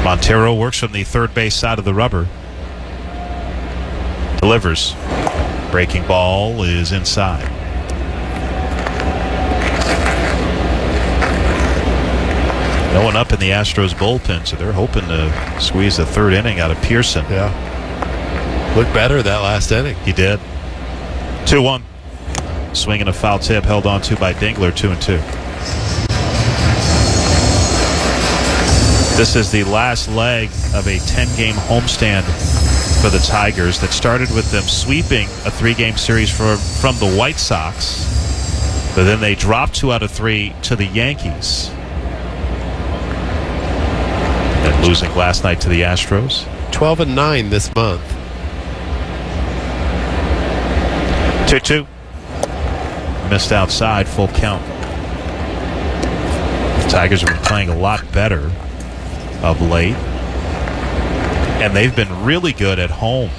Montero works from the third base side of the rubber. Delivers. Breaking ball is inside. No one up in the Astros bullpen, so they're hoping to squeeze the third inning out of Pearson. Yeah. Looked better that last inning. He did. 2-1. Swinging a foul tip held on to by Dingler, 2-2. This is the last leg of a 10-game homestand for the Tigers that started with them sweeping a 3-game series from the White Sox, but then they dropped 2 out of 3 to the Yankees. And losing last night to the Astros. 12-9 this month. 2-2. Missed outside, full count. The Tigers have been playing a lot better of late, and they've been really good at home.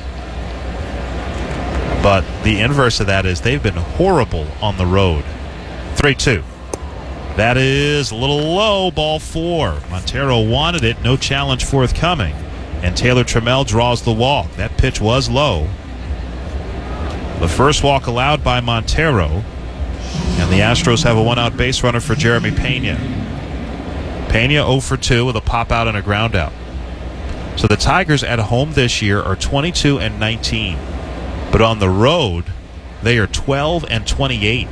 But the inverse of that is they've been horrible on the road. 3-2. That is a little low, ball 4. Montero wanted it, no challenge forthcoming. And Taylor Trammell draws the walk. That pitch was low. The first walk allowed by Montero. And the Astros have a 1-out base runner for Jeremy Pena. Pena 0 for 2 with a pop out and a ground out. So the Tigers at home this year are 22-19. But on the road, they are 12-28.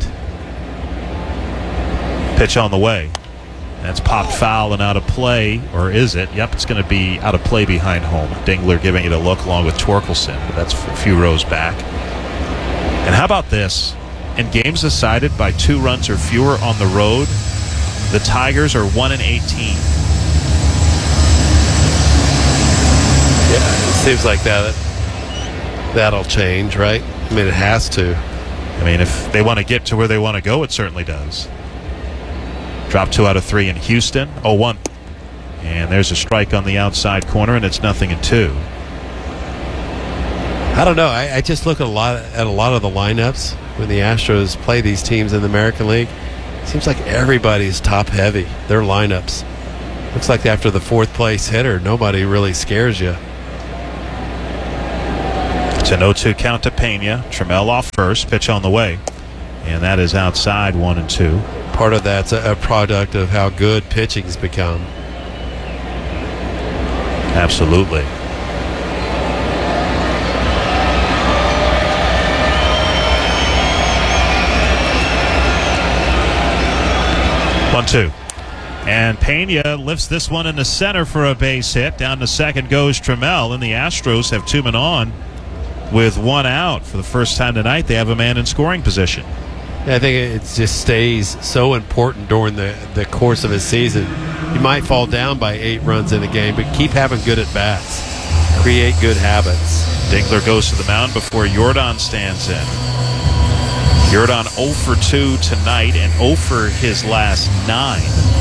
Pitch on the way. That's popped foul and out of play. Or is it? Yep, it's going to be out of play behind home. Dingler giving it a look along with Torkelson. But that's a few rows back. And how about this? In games decided by 2 runs or fewer on the road, the Tigers are 1-18. Yeah, it seems like that'll change, right? I mean, it has to. I mean, if they want to get to where they want to go, it certainly does. Drop 2 out of 3 in Houston. 0-1. And there's a strike on the outside corner, and it's 0-2. I don't know. I just look at a lot of the lineups when the Astros play these teams in the American League. It seems like everybody's top heavy. Their lineups. Looks like after the 4th place hitter, nobody really scares you. It's an 0-2 count to Pena. Trammell off first. Pitch on the way. And that is outside, 1-2. Part of that's a product of how good pitching's become. Absolutely. One-two. And Pena lifts this one into center for a base hit. Down to second goes Trammell, and the Astros have 2 men on with 1 out. For the first time tonight, they have a man in scoring position. I think it just stays so important during the course of a season. You might fall down by 8 runs in a game, but keep having good at-bats. Create good habits. Dingler goes to the mound before Yordan stands in. Yordan 0 for 2 tonight and 0 for his last 9.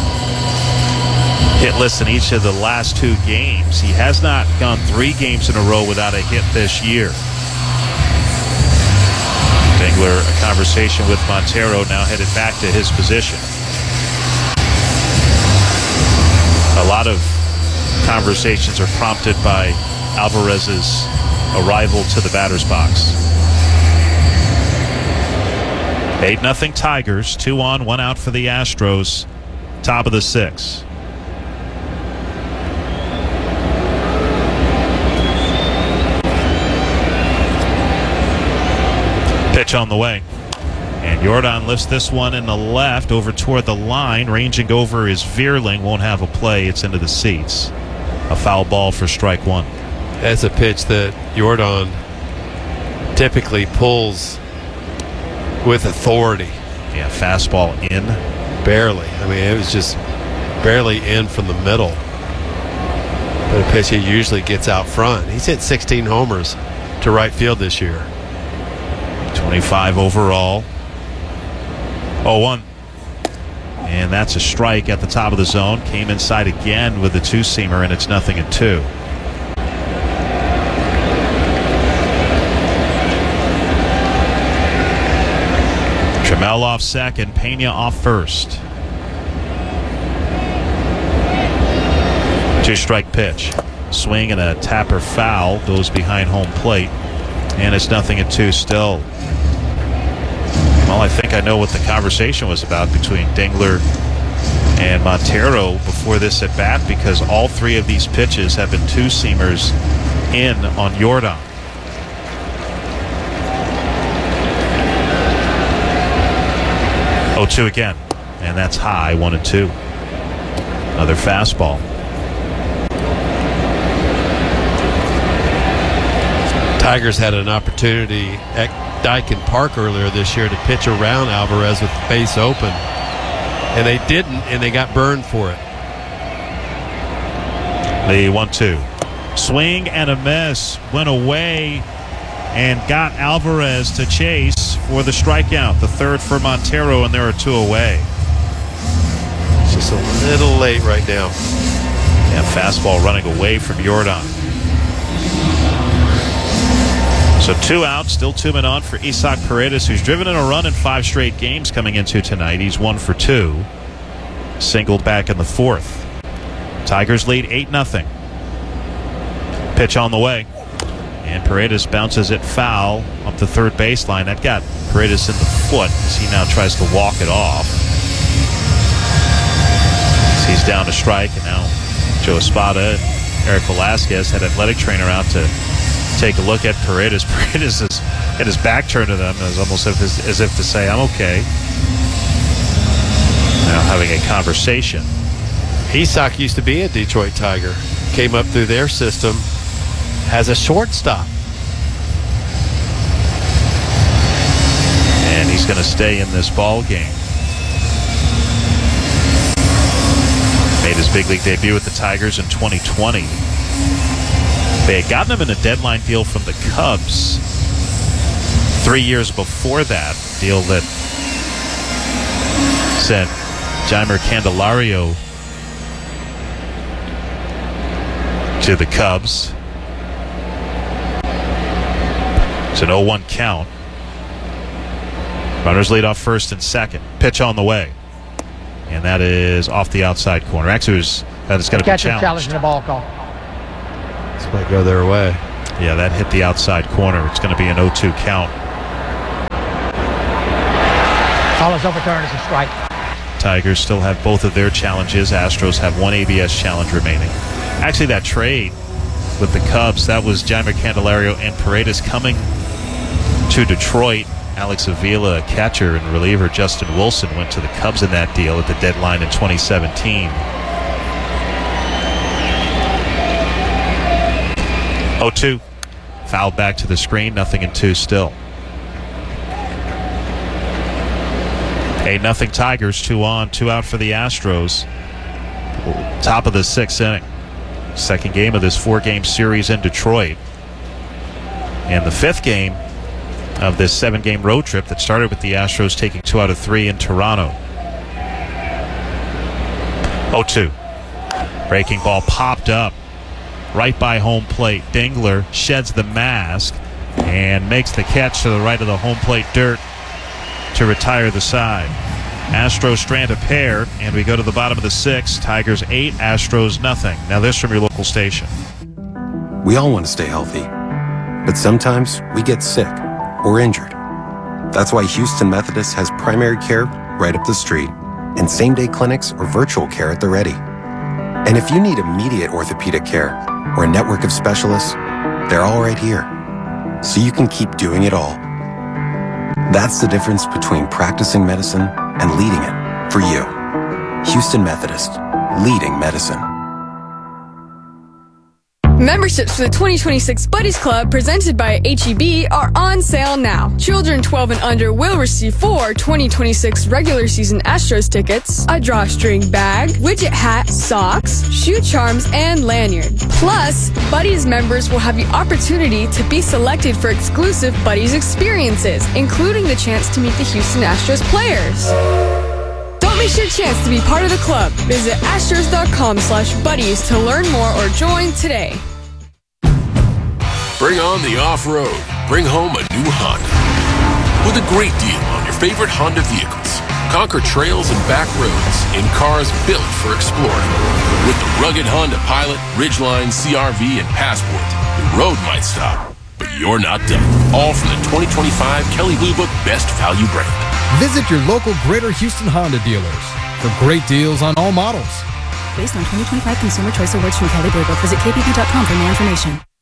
Hitless in each of the last 2 games. He has not gone 3 games in a row without a hit this year. Dingler, a conversation with Montero, now headed back to his position. A lot of conversations are prompted by Alvarez's arrival to the batter's box. 8-0 Tigers, 2 on, 1 out for the Astros. Top of the 6th. Pitch on the way. And Yordan lifts this one in the left over toward the line. Ranging over is Vierling. Won't have a play. It's into the seats. A foul ball for strike 1. That's a pitch that Yordan typically pulls with authority. Yeah, fastball in. Barely. I mean, it was just barely in from the middle. But a pitch he usually gets out front. He's hit 16 homers to right field this year. 25 overall. 0-1. And that's a strike at the top of the zone. Came inside again with the 2-seamer, and it's 0-2. Trammell off second, Pena off first. 2-strike pitch. Swing and a tapper foul goes behind home plate. And it's 0-2 still. Well, I think I know what the conversation was about between Dingler and Montero before this at bat, because all three of these pitches have been 2-seamers in on Yordan. Oh, 2 again. And that's high, 1-2. Another fastball. Tigers had an opportunity at Dyken Park earlier this year to pitch around Alvarez with the base open, and they didn't, and they got burned for it. The 1-2. Swing and a miss. Went away and got Alvarez to chase for the strikeout. The third for Montero, and there are 2 away. It's just a little late right now. Yeah, fastball running away from Yordan. So 2 out, still 2 men on for Isaac Paredes, who's driven in a run in 5 straight games coming into tonight. He's 1 for 2. Singled back in the 4th. Tigers lead 8-0. Pitch on the way. And Paredes bounces it foul up the third baseline. That got Paredes in the foot as he now tries to walk it off. As he's down to strike, and now Joe Espada and Eric Velasquez had athletic trainer out to take a look at Paredes. Paredes is had his back turned to them as almost as if to say, I'm okay. Now having a conversation. Isak used to be a Detroit Tiger. Came up through their system as a shortstop. And he's going to stay in this ball game. Made his big league debut with the Tigers in 2020. They had gotten him in a deadline deal from the Cubs 3 years before that, deal that sent Jeimer Candelario to the Cubs. It's an 0-1 count. Runners lead off first and second. Pitch on the way. And that is off the outside corner. Actually, that is going to be challenged. In the ball call. This might go their way. Yeah, that hit the outside corner. It's going to be an 0-2 count. Call is overturned as a strike. Tigers still have both of their challenges. Astros have one ABS challenge remaining. Actually, that trade with the Cubs, that was Jeimer Candelario and Paredes coming to Detroit. Alex Avila, catcher, and reliever Justin Wilson went to the Cubs in that deal at the deadline in 2017. 0-2. Fouled back to the screen. 0-2 still. 8-0 Tigers. 2 on, 2 out for the Astros. Top of the 6th inning. Second game of this 4-game series in Detroit. And the 5th game of this 7-game road trip that started with the Astros taking 2 out of 3 in Toronto. 0-2. Breaking ball popped up right by home plate. Dingler sheds the mask and makes the catch to the right of the home plate dirt to retire the side. Astros strand a pair, and we go to the bottom of the 6th. Tigers 8, Astros nothing. Now this from your local station. We all want to stay healthy, but sometimes we get sick or injured. That's why Houston Methodist has primary care right up the street and same-day clinics or virtual care at the ready. And if you need immediate orthopedic care or a network of specialists, they're all right here, so you can keep doing it all. That's the difference between practicing medicine and leading it for you. Houston Methodist, leading medicine. Memberships for the 2026 Buddies Club presented by H-E-B are on sale now. Children 12 and under will receive 4 2026 regular season Astros tickets, a drawstring bag, widget hat, socks, shoe charms, and lanyard. Plus, Buddies members will have the opportunity to be selected for exclusive Buddies experiences, including the chance to meet the Houston Astros players. Don't miss your chance to be part of the club. Visit astros.com/buddies to learn more or join today. Bring on the off-road. Bring home a new Honda with a great deal on your favorite Honda vehicles. Conquer trails and back roads in cars built for exploring. With the rugged Honda Pilot, Ridgeline, CR-V, and Passport, the road might stop, but you're not done. All from the 2025 Kelley Blue Book Best Value brand. Visit your local Greater Houston Honda dealers for great deals on all models. Based on 2025 Consumer Choice Awards from Kelley Blue Book, visit kbb.com for more information.